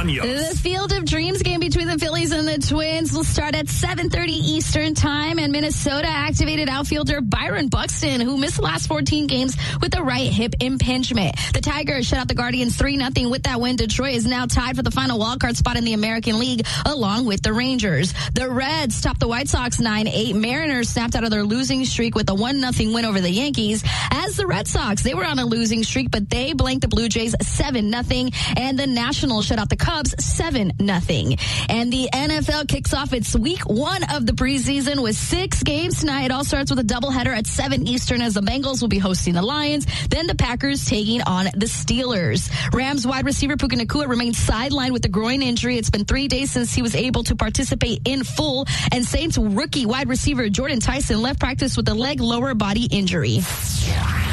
Castaños. The Field of Dreams game between the Phillies and the Twins will start at 7:30 Eastern time, and Minnesota activated outfielder Byron Buxton, who missed the last 14 games with a right hip impingement. The Tigers shut out the Guardians 3-0 with that win. Detroit is now tied for the final wildcard spot in the American League, along with the Rangers. The Reds topped the White Sox 9-8. Mariners snapped out of their losing streak with a 1-0 win over the Yankees. As the Red Sox, they were on a losing streak, but they blanked the Blue Jays 7-0, and the Nationals shut out the Cubs 7-0. And the NFL kicks off its week 1 of the preseason with 6 games tonight. It all starts with a doubleheader at 7 Eastern as the Bengals will be hosting the Lions, then the Packers taking on the Steelers. Rams wide receiver Puka Nacua remains sidelined with a groin injury. It's been 3 days since he was able to participate in full, and Saints rookie wide receiver Jordan Tyson left practice with a leg lower body injury.